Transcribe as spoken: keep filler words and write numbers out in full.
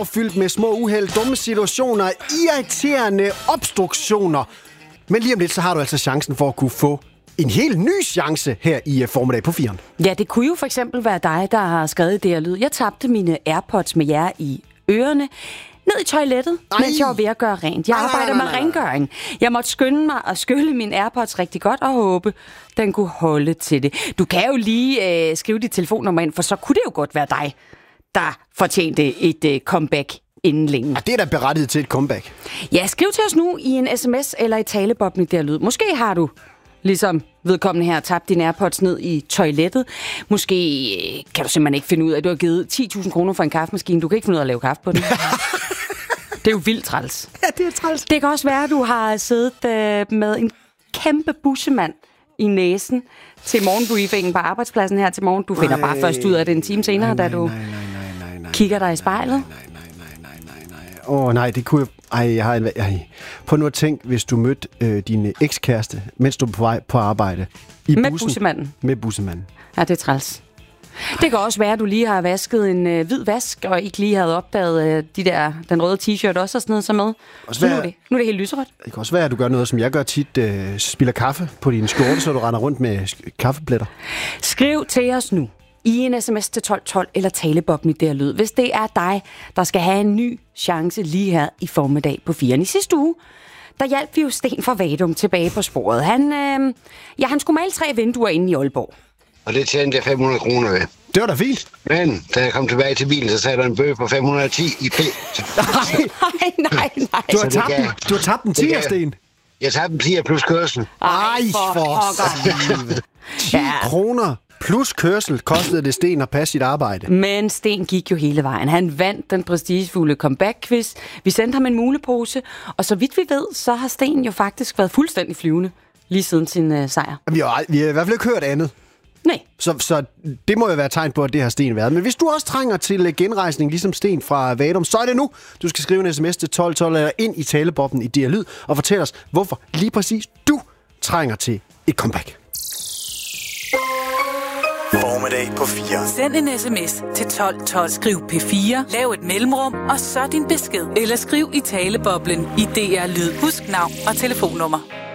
fyldt med små uheld, dumme situationer, irriterende obstruktioner. Men lige om lidt, så har du altså chancen for at kunne få en helt ny chance her i formiddag på firen. Ja, det kunne jo for eksempel være dig, der har skrevet det her lyd. Jeg tabte mine AirPods med jer i ørerne ned i toilettet, Ej. mens jeg var ved at gøre rent. Jeg arbejder med rengøring. Jeg måtte skynde mig at skylle mine AirPods rigtig godt og håbe, den kunne holde til det. Du kan jo lige øh, skrive dit telefonnummer ind, for så kunne det jo godt være dig, der fortjente et øh, comeback inden længe. Og det er da berettiget til et comeback. Ja, skriv til os nu i en sms eller i taleboblen der lyd. Måske har du, ligesom vedkommende her, tabt dine AirPods ned i toilettet. Måske kan du simpelthen ikke finde ud af, at du har givet ti tusind kroner for en kaffemaskine. Du kan ikke finde ud af at lave kaffe på den. Det er jo vildt træls. Ja, det er træls. Det kan også være, at du har siddet øh, med en kæmpe bussemand i næsen til morgenbriefingen på arbejdspladsen her til morgen. Du finder Ej, bare først ud af det en time senere, nej, nej, da du nej, nej, nej, nej, nej, kigger dig i spejlet. Nej, nej, nej, nej, nej, nej. Åh oh, nej, det kunne jeg... Ej, jeg har en... Ej. Prøv nu at tænke, hvis du mødte øh, din ekskæreste, mens du var på vej på arbejde. I med bussen. bussemanden. Med bussemanden. Ja, det er træls. Det kan også være, at du lige har vasket en øh, hvid vask, og ikke lige havde opdaget øh, de der, den røde t-shirt også og sådan noget så med. Så nu, er det, nu er det helt lyserødt. Det kan også være, at du gør noget, som jeg gør tit. Øh, spiller kaffe på din skjorte, så du render rundt med kaffepletter. Skriv til os nu i en sms til tolv tolv eller taleboblen i der lyd, hvis det er dig, der skal have en ny chance lige her i formiddag på firen. I sidste uge, der hjalp vi jo Sten fra Vadum tilbage på sporet. Han, øh, ja, han skulle male tre vinduer inde i Aalborg. Og det tjente jeg fem hundrede kroner ved. Det var da fint. Men da jeg kom tilbage til bilen, så sagde der en bøde på fem hundrede og ti i P. Nej, nej, nej. Du har tabt den, du har tabt den tier, Sten. Jeg tabte en tier plus kørsel. Ej, for helvede. ti kroner plus kørsel kostede det Sten at passe sit arbejde. Men Sten gik jo hele vejen. Han vandt den prestigefulde comeback-quiz. Vi sendte ham en mulepose, og så vidt vi ved, så har Sten jo faktisk været fuldstændig flyvende lige siden sin uh, sejr. Vi har, vi har i hvert fald ikke hørt andet. Nej. Så, så det må jo være tegn på, at det har Sten været. Men hvis du også trænger til genrejsning, ligesom Sten fra Vadum, så er det nu. Du skal skrive en sms til tolv tolv eller ind i taleboblen i D R Lyd og fortæl os, hvorfor lige præcis du trænger til et comeback. Formiddag på fire. Send en sms til tolv tolv. Skriv P fire, lav et mellemrum, og så din besked. Eller skriv i taleboblen i D R Lyd. Husk navn og telefonnummer.